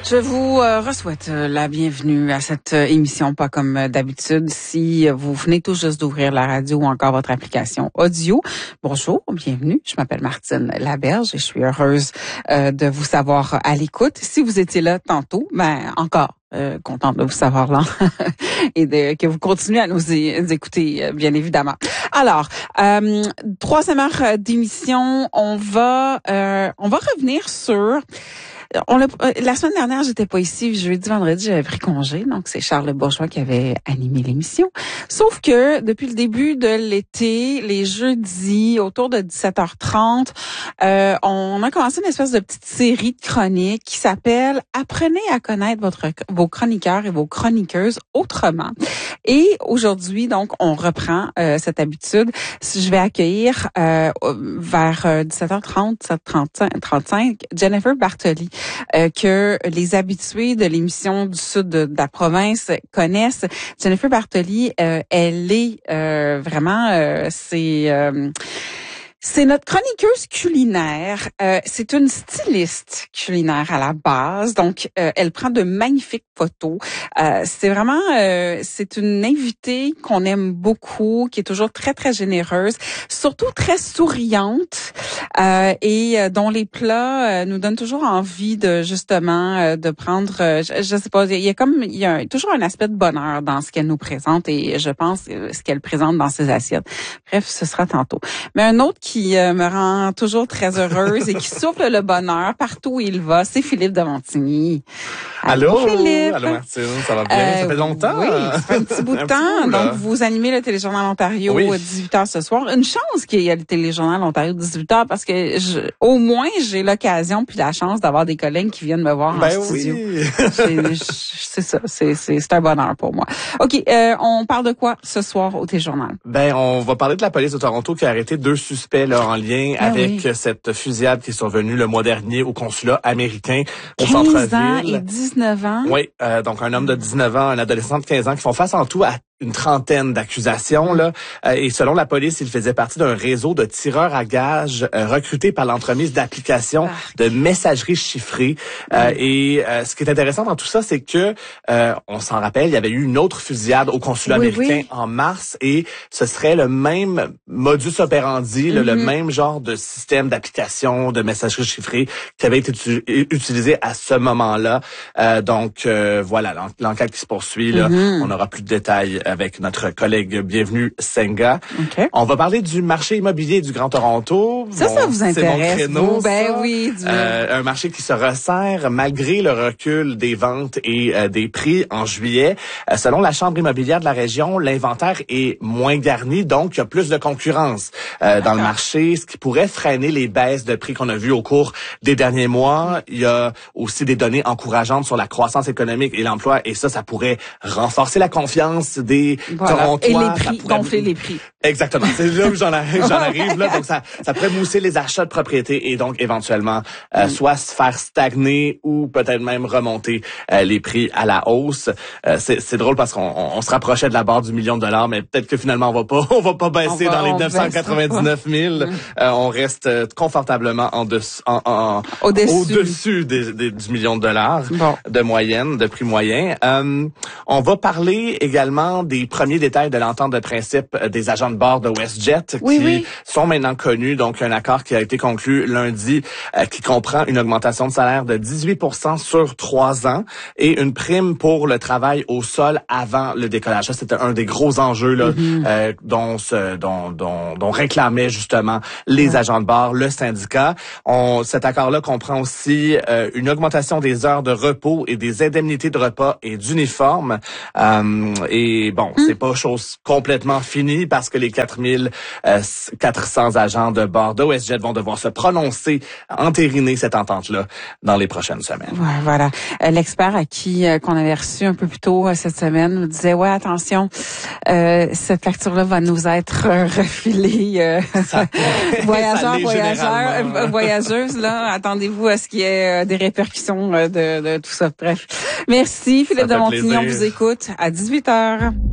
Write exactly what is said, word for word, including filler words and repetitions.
Je vous euh, re-souhaite euh, la bienvenue à cette euh, émission, pas comme euh, d'habitude. Si euh, vous venez tout juste d'ouvrir la radio ou encore votre application audio, bonjour, bienvenue. Je m'appelle Martine Laberge et je suis heureuse euh, de vous savoir à l'écoute. Si vous étiez là tantôt, ben encore. Euh, contente de vous savoir là et de, que vous continuez à nous, é- nous écouter, euh, bien évidemment. Alors, euh, troisième heure d'émission, on va euh, on va revenir sur... On l'a, la semaine dernière, j'étais pas ici. Jeudi, vendredi, j'avais pris congé. Donc, c'est Charles Bourgeois qui avait animé l'émission. Sauf que, depuis le début de l'été, les jeudis, autour de dix-sept heures trente, euh, on a commencé une espèce de petite série de chroniques qui s'appelle « Apprenez à connaître votre, vos chroniqueurs et vos chroniqueuses autrement ». Et aujourd'hui, donc, on reprend euh, cette habitude. Je vais accueillir euh, vers euh, dix-sept heures trente, dix-sept heures trente-cinq, Jennifer Bartoli, euh, que les habitués de l'émission du sud de, de la province connaissent. Jennifer Bartoli, euh, elle est euh, vraiment, euh, c'est... Euh, C'est notre chroniqueuse culinaire. Euh, c'est une styliste culinaire à la base. Donc, euh, elle prend de magnifiques photos. Euh, c'est vraiment, euh, c'est une invitée qu'on aime beaucoup, qui est toujours très, très généreuse, surtout très souriante euh, et euh, dont les plats euh, nous donnent toujours envie de, justement, euh, de prendre, euh, je, je sais pas, il y a comme, il y a toujours un aspect de bonheur dans ce qu'elle nous présente et je pense euh, ce qu'elle présente dans ses assiettes. Bref, ce sera tantôt. Mais un autre qui euh, me rend toujours très heureuse et qui souffle le bonheur partout où il va, c'est Philippe de Montigny. Allô, Allô Philippe. Allô Martine, ça va bien? Euh, ça fait longtemps. Oui, ça fait un petit bout de Un temps. peu, Donc, vous animez le Téléjournal Ontario Oui. à dix-huit heures ce soir. Une chance qu'il y ait le Téléjournal Ontario dix-huit heures parce que je, au moins, j'ai l'occasion puis la chance d'avoir des collègues qui viennent me voir Ben en studio. oui. c'est, c'est ça, c'est, c'est, c'est un bonheur pour moi. OK, euh, on parle de quoi ce soir au Téléjournal? Ben, on va parler de la police de Toronto qui a arrêté deux suspects là, en lien Ah avec oui. cette fusillade qui est survenue le mois dernier au consulat américain au quinze ans centre-ville. et dix-neuf ans. Oui, euh, donc un homme de dix-neuf ans, un adolescent de quinze ans qui font face en tout à une trentaine d'accusations là, euh, et selon la police, il faisait partie d'un réseau de tireurs à gages euh, recrutés par l'entremise d'applications Ah. de messagerie chiffrée. Euh, et euh, ce qui est intéressant dans tout ça, c'est que euh, on s'en rappelle, il y avait eu une autre fusillade au consulat Oui, américain oui. en mars et ce serait le même modus operandi, là, Mm-hmm. le même genre de système d'application de messagerie chiffrée qui avait été tu- utilisé à ce moment-là. Euh, donc euh, voilà, l'en- l'enquête qui se poursuit là, Mm-hmm. on aura plus de détails avec notre collègue bienvenue Senga. OK. On va parler du marché immobilier du Grand Toronto. Ça, Bon, ça vous c'est mon intéresse, créneau, vous? Ben ça. oui, du- Euh, un marché qui se resserre malgré le recul des ventes et euh, des prix en juillet. Euh, selon la Chambre immobilière de la région, l'inventaire est moins garni, donc il y a plus de concurrence euh, dans le marché, ce qui pourrait freiner les baisses de prix qu'on a vues au cours des derniers mois. Il y a aussi des données encourageantes sur la croissance économique et l'emploi, et ça, ça pourrait renforcer la confiance des Voilà. Torontois. Et les Ça prix, pourrait- gonfler les prix. Exactement. C'est là où j'en arrive, j'en arrive là. Donc ça, ça pourrait mousser les achats de propriété et donc éventuellement euh, Mm. soit se faire stagner ou peut-être même remonter euh, les prix à la hausse. Euh, c'est, c'est drôle parce qu'on on, on se rapprochait de la barre du million de dollars, mais peut-être que finalement on va pas, on va pas baisser On va- dans les on neuf cent quatre-vingt-dix-neuf mille. Mm. Euh, on reste euh, confortablement en dessous, en, en, Au-dessus. au-dessus des, des- du million de dollars Bon. de moyenne, de prix moyen. Euh, on va parler également des premiers détails de l'entente de principe des agents de bord de WestJet Oui, qui oui. sont maintenant connus. Donc, un accord qui a été conclu lundi euh, qui comprend une augmentation de salaire de dix-huit pour cent sur trois ans et une prime pour le travail au sol avant le décollage. Ça, c'était un des gros enjeux là, Mm-hmm. euh, dont, se, dont, dont, dont réclamaient justement les Ouais. agents de bord, le syndicat. On, cet accord-là comprend aussi euh, une augmentation des heures de repos et des indemnités de repas et d'uniformes. Euh, et bon, Mm. c'est pas chose complètement finie parce que les quatre mille quatre cents agents de bord de WestJet vont devoir se prononcer, entériner cette entente-là dans les prochaines semaines. Ouais, voilà. Euh, l'expert à qui euh, qu'on avait reçu un peu plus tôt euh, cette semaine nous disait ouais attention, euh, cette facture-là va nous être euh, refilée. Euh, Ça- voyageurs, ça l'est voyageurs, généralement. euh, voyageuses là. Attendez-vous à ce qu'il y ait euh, des répercussions euh, de, de tout ça. Bref, merci Philippe Ça de fait Montigny. On plaisir. vous écoute à dix-huit heures.